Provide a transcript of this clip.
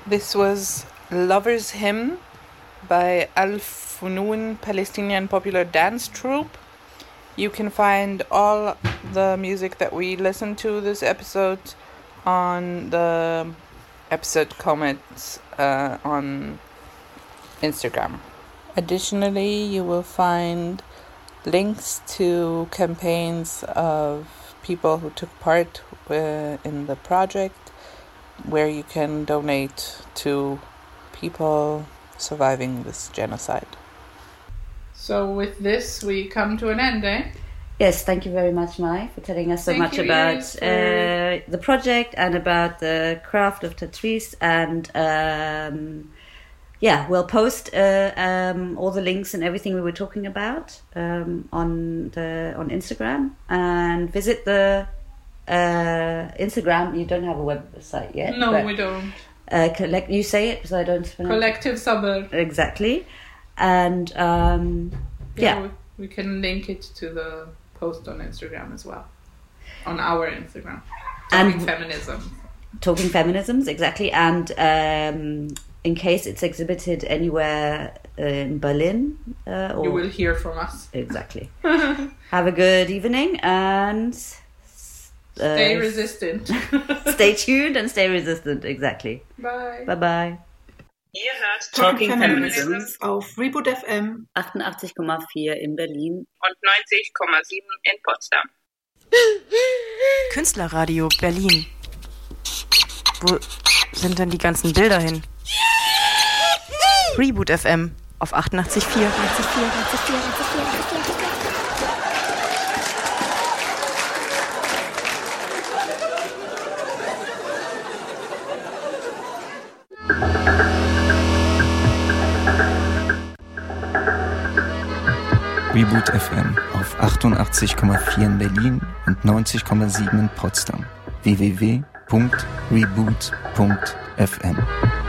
This was Lover's Hymn by Al Funun Palestinian Popular Dance Troupe. You can find all the music that we listened to this episode on the episode comments on Instagram. Additionally, you will find links to campaigns of people who took part in the project, where you can donate to people surviving this genocide. So with this, we come to an end, eh? Yes, thank you very much, Mai, for telling us so much about the project and about the craft of Tatrice. And we'll post all the links and everything we were talking about on Instagram. And visit the Instagram. You don't have a website yet. No, we don't. You say it, so I don't. Collective Sabr. Exactly. And we can link it to the post on Instagram as well, on our Instagram. Talking Feminisms, exactly. And in case it's exhibited anywhere in Berlin, you will hear from us. Exactly. Have a good evening and stay resistant. Stay tuned and stay resistant. Exactly. Bye. Bye. Ihr hört Talking Feminisms auf Reboot FM 88,4 in Berlin und 90,7 in Potsdam. Künstlerradio Berlin. Wo sind denn die ganzen Bilder hin? Reboot FM auf 88,4. Reboot FM auf 88,4 in Berlin und 90,7 in Potsdam. www.reboot.fm